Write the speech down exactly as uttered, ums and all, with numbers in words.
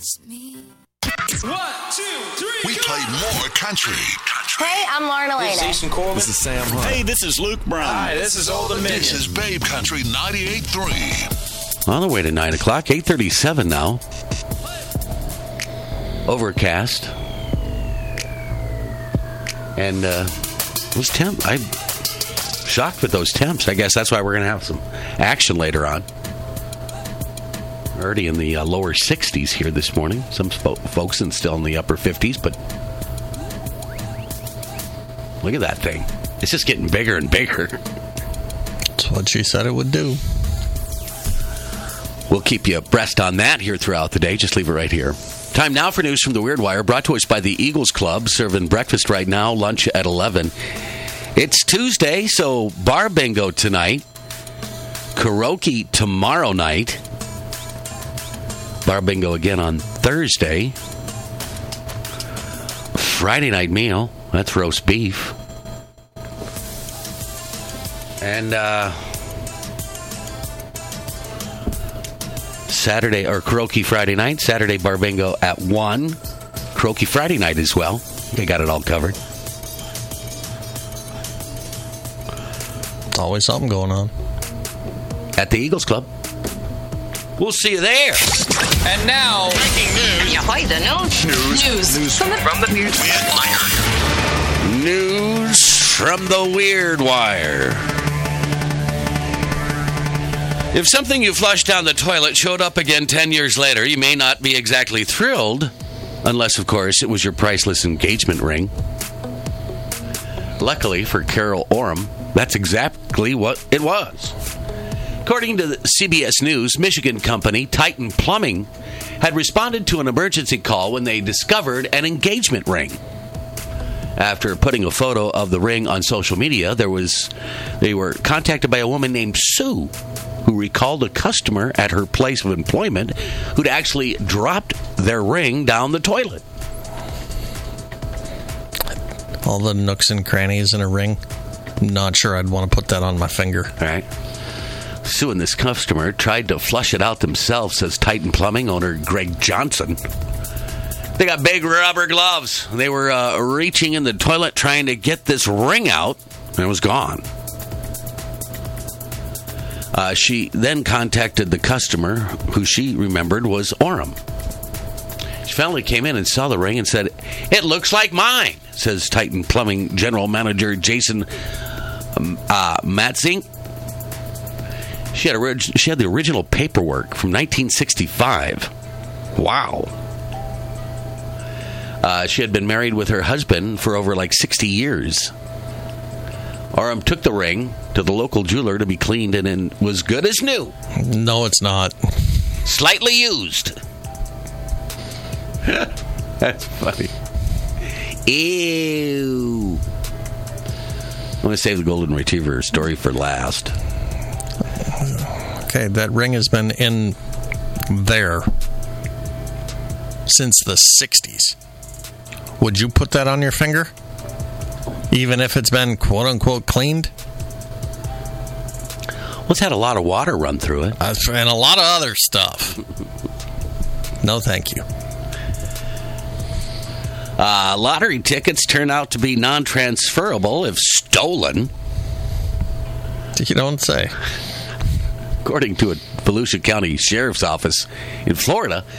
One, two, three. We play more country. Hey, I'm Lauren Elena. This is Jason Corbin. This is Sam Hunt. Hey, this is Luke Brown. Hi, this is Old Dominion. This is Babe Country ninety-eight point three. On the way to nine o'clock, eight thirty-seven now. Overcast. And uh, it was temp. I'm shocked with those temps. I guess that's why we're going to have some action later on. Already in the uh, lower sixties here this morning. Some spo- folks in still in the upper fifties, but look at that thing. It's just getting bigger and bigger. That's what she said it would do. We'll keep you abreast on that here throughout the day. Just leave it right here. Time now for news from the Weird Wire, brought to us by the Eagles Club, serving breakfast right now, lunch at eleven. It's Tuesday, so bar bingo tonight. Karaoke tomorrow night. Bar bingo again on Thursday. Friday night meal. That's roast beef. And uh, Saturday, or karaoke Friday night. Saturday bar bingo at one. Karaoke Friday night as well. They got it all covered. It's always something going on. At the Eagles Club. We'll see you there. And now, breaking news. Ahoy, the news. News. News. News from the, from the Weird Wire. News from the Weird Wire. If something you flushed down the toilet showed up again ten years later, you may not be exactly thrilled, unless, of course, it was your priceless engagement ring. Luckily for Carol Oram, that's exactly what it was. According to C B S News, Michigan company Titan Plumbing had responded to an emergency call when they discovered an engagement ring. After putting a photo of the ring on social media, there was they were contacted by a woman named Sue, who recalled a customer at her place of employment who'd actually dropped their ring down the toilet. All the nooks and crannies in a ring. I'm not sure I'd want to put that on my finger. All right. Sue and this customer tried to flush it out themselves, says Titan Plumbing owner Greg Johnson. They got big rubber gloves. They were uh, reaching in the toilet trying to get this ring out, and it was gone. Uh, she then contacted the customer, who she remembered was Oram. She finally came in and saw the ring and said, "It looks like mine," says Titan Plumbing General Manager Jason um, uh, Matzink. She had, orig- she had the original paperwork from nineteen sixty-five. Wow. Uh, she had been married with her husband for over like sixty years. Oram took the ring to the local jeweler to be cleaned and it was good as new. No, it's not. Slightly used. That's funny. Ew. I'm going to save the Golden Retriever story for last. Okay, that ring has been in there since the sixties. Would you put that on your finger? Even if it's been quote-unquote cleaned? Well, it's had a lot of water run through it. Uh, and a lot of other stuff. No, thank you. Uh, lottery tickets turn out to be non-transferable if stolen. You don't say. According to a Volusia County Sheriff's Office in Florida,